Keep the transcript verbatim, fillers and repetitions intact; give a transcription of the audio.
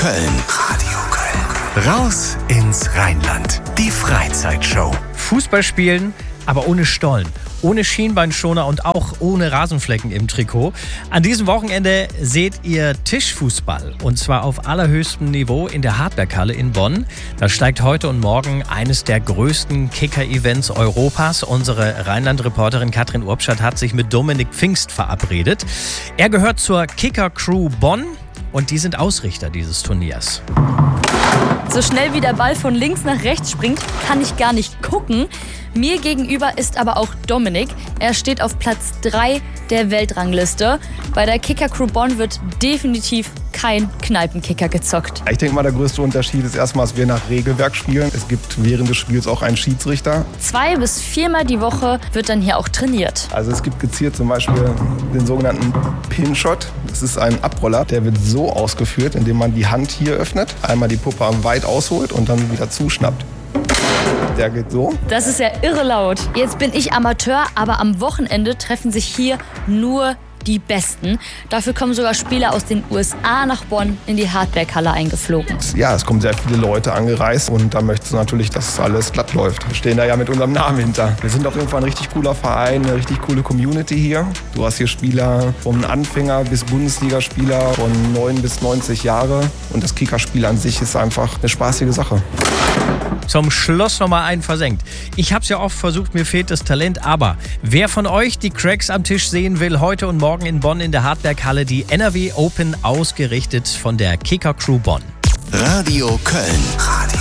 Köln. Radio Köln. Raus ins Rheinland. Die Freizeitshow. Fußball spielen, aber ohne Stollen, ohne Schienbeinschoner und auch ohne Rasenflecken im Trikot. An diesem Wochenende seht ihr Tischfußball und zwar auf allerhöchstem Niveau in der Hartberghalle in Bonn. Da steigt heute und morgen eines der größten Kicker-Events Europas. Unsere Rheinland-Reporterin Katrin Urbschat hat sich mit Dominik Pfingst verabredet. Er gehört zur Kicker-Crew Bonn und die sind Ausrichter dieses Turniers. So schnell wie der Ball von links nach rechts springt, kann ich gar nicht gucken. Mir gegenüber ist aber auch Dominik. Er steht auf Platz drei der Weltrangliste. Bei der Kicker-Crew Bonn wird definitiv kein Kneipenkicker gezockt. Ich denke mal, der größte Unterschied ist erstmal, dass wir nach Regelwerk spielen. Es gibt während des Spiels auch einen Schiedsrichter. Zwei bis viermal die Woche wird dann hier auch trainiert. Also es gibt gezielt zum Beispiel den sogenannten Pinshot. Das ist ein Abroller, der wird so ausgeführt, indem man die Hand hier öffnet, einmal die Puppe weit ausholt und dann wieder zuschnappt. Der geht so. Das ist ja irre laut. Jetzt bin ich Amateur, aber am Wochenende treffen sich hier nur die Besten. Dafür kommen sogar Spieler aus den U S A nach Bonn in die Hartberghalle eingeflogen. Ja, es kommen sehr viele Leute angereist und da möchtest du natürlich, dass alles glatt läuft. Wir stehen da ja mit unserem Namen hinter. Wir sind auf jeden Fall ein richtig cooler Verein, eine richtig coole Community hier. Du hast hier Spieler vom Anfänger bis Bundesligaspieler von neun bis neunzig Jahre und das Kickerspiel an sich ist einfach eine spaßige Sache. Zum Schluss nochmal einen versenkt. Ich habe es ja oft versucht, mir fehlt das Talent, aber wer von euch die Cracks am Tisch sehen will, heute und morgen in Bonn in der Hartberghalle, die N R W Open ausgerichtet von der Kicker Crew Bonn. Radio Köln. Radio